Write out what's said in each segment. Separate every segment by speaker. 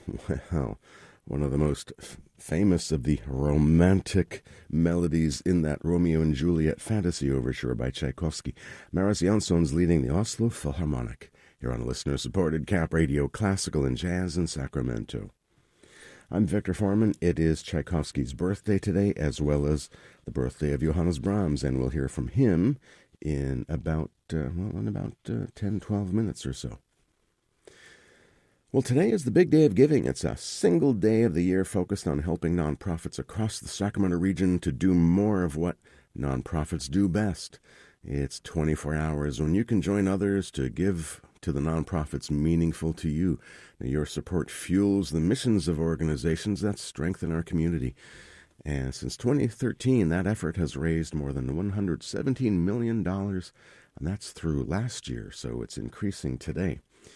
Speaker 1: Well, one of the most famous of the romantic melodies in that Romeo and Juliet fantasy overture by Tchaikovsky. Maris Jansson's leading the Oslo Philharmonic. You're on listener-supported Cap Radio Classical and Jazz in Sacramento. I'm Victor Foreman. It is Tchaikovsky's birthday today, as well as the birthday of Johannes Brahms, and we'll hear from him in about 10, 12 minutes or so. Well, today is the big day of giving. It's a single day of the year focused on helping nonprofits across the Sacramento region to do more of what nonprofits do best. It's 24 hours when you can join others to give to the nonprofits meaningful to you. Now, your support fuels the missions of organizations that strengthen our community. And since 2013, that effort has raised more than $117 million, and that's through last year, so it's increasing today.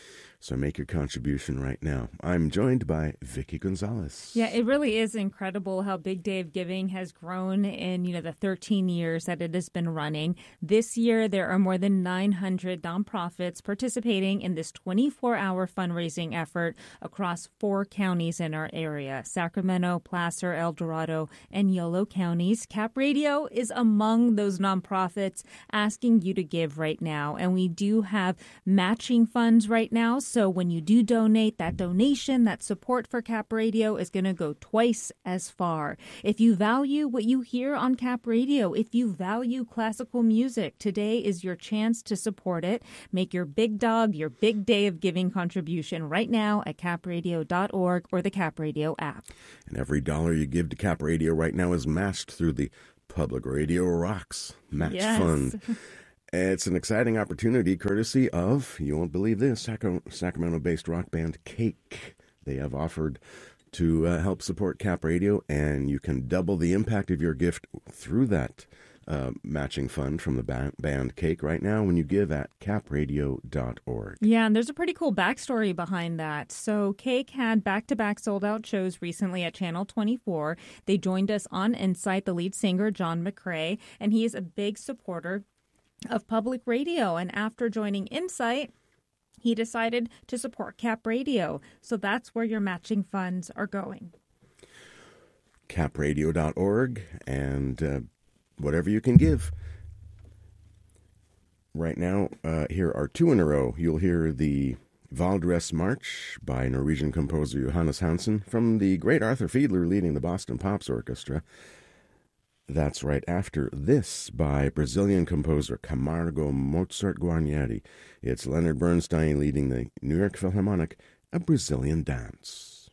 Speaker 1: So make your contribution right now. I'm joined by Vicky Gonzalez.
Speaker 2: Yeah, it really is incredible how Big Day of Giving has grown in, the 13 years that it has been running. This year, there are more than 900 nonprofits participating in this 24-hour fundraising effort across 4 counties in our area: Sacramento, Placer, El Dorado, and Yolo counties. Cap Radio is among those nonprofits asking you to give right now. And we do have matching funds right now. So when you do donate, that donation, that support for Cap Radio is going to go twice as far. If you value what you hear on Cap Radio, if you value classical music, today is your chance to support it. Make your big dog, your big day of giving contribution right now at capradio.org or the Cap Radio app.
Speaker 1: And every dollar you give to Cap Radio right now is matched through the Public Radio Rocks Match Fund. It's an exciting opportunity courtesy of, you won't believe this, Sacramento-based rock band Cake. They have offered to help support Cap Radio, and you can double the impact of your gift through that matching fund from the band Cake right now when you give at capradio.org.
Speaker 2: Yeah, and there's a pretty cool backstory behind that. So Cake had back-to-back sold-out shows recently at Channel 24. They joined us on Insight, the lead singer, John McCrae, and he is a big supporter of public radio. And after joining Insight, he decided to support Cap Radio. So that's where your matching funds are going.
Speaker 1: Capradio.org and whatever you can give. Right now, here are 2 in a row. You'll hear the Valdres March by Norwegian composer Johannes Hansen from the great Arthur Fiedler leading the Boston Pops Orchestra. That's right after this by Brazilian composer Camargo Mozart Guarnieri. It's Leonard Bernstein leading the New York Philharmonic, A Brazilian Dance.